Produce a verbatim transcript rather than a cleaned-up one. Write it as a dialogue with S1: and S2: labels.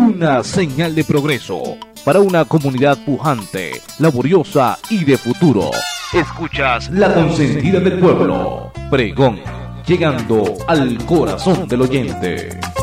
S1: una señal de progreso para una comunidad pujante, laboriosa y de futuro. Escuchas La Consentida del Pueblo, pregón, llegando al corazón del oyente.